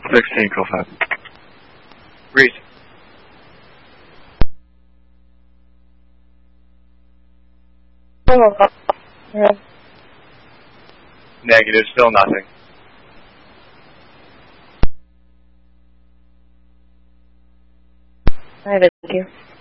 16, call 5. Reese. Negative, still nothing. I have it with you.